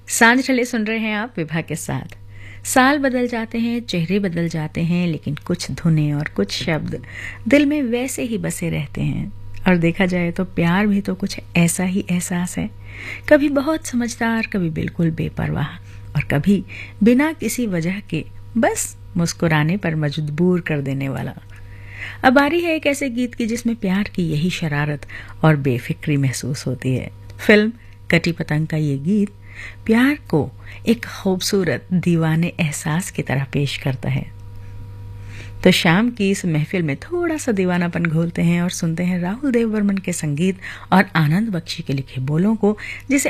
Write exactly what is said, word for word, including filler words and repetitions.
सांझ ढले सुन रहे हैं आप विभा के साथ। साल बदल जाते हैं, चेहरे बदल जाते हैं, लेकिन कुछ धुनें और कुछ शब्द दिल में वैसे ही बसे रहते हैं। और देखा जाए तो प्यार भी तो कुछ ऐसा ही एहसास है, कभी बहुत समझदार, कभी बिल्कुल बेपरवाह, और कभी बिना किसी वजह के बस मुस्कुराने पर मजबूर कर देने वाला। अब बारी है एक ऐसे गीत की जिसमें प्यार की यही शरारत और बेफिक्री महसूस होती है। फिल्म कटी पतंग का ये गीत प्यार को एक खूबसूरत दीवाने एहसास की तरह पेश करता है। तो शाम की इस महफिल में थोड़ा सा दीवानापन घोलते हैं और सुनते हैं राहुल देव बर्मन के संगीत और आनंद बख्शी के लिखे बोलों को, जिसे